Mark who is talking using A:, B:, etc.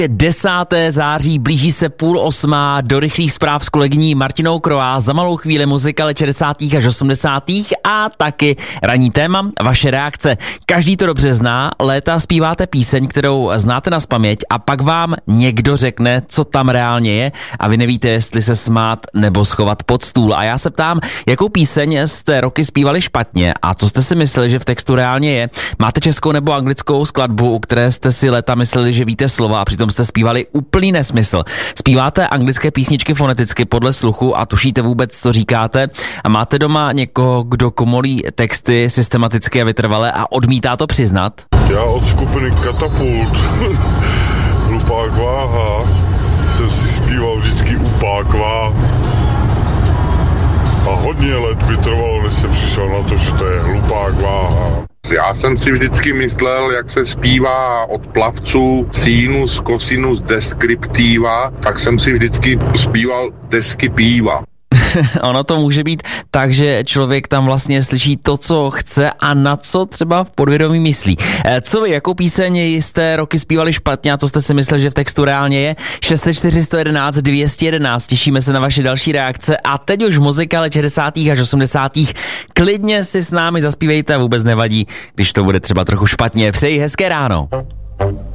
A: 10. září, blíží se 7:30 do rychlých zpráv s kolegyní Martinou Kroá, za malou chvíli muzika let 60. až 80. a taky ranní téma, vaše reakce. Každý to dobře zná, léta zpíváte píseň, kterou znáte nazpaměť a pak vám někdo řekne, co tam reálně je a vy nevíte, jestli se smát nebo schovat pod stůl. A já se ptám, jakou píseň jste roky zpívali špatně a co jste si mysleli, že v textu reálně je. Máte českou nebo anglickou skladbu, u které jste si léta mysleli, že víte slova a přitom jste zpívali úplný nesmysl. Zpíváte anglické písničky foneticky podle sluchu a tušíte vůbec, co říkáte a máte doma někoho, kdo komolí texty systematicky a vytrvale a odmítá to přiznat?
B: Já od skupiny Katapult, Hlupák váha, jsem si zpíval vždycky Upák váha. A hodně let by trvalo, než jsem přišel na to, že to je Hlupák váha.
C: Já jsem si vždycky myslel, jak se zpívá od plavců sinus, cosinus, deskriptiva, tak jsem si vždycky zpíval desky píva.
A: Ono to může být tak, že člověk tam vlastně slyší to, co chce a na co třeba v podvědomí myslí. Co vy, jakou píseň jste roky zpívali špatně a co jste si mysleli, že v textu reálně je? 604 111 211, těšíme se na vaše další reakce a teď už muzika let 60. až 80. Klidně si s námi zaspívejte, vůbec nevadí, když to bude třeba trochu špatně. Přeji hezké ráno.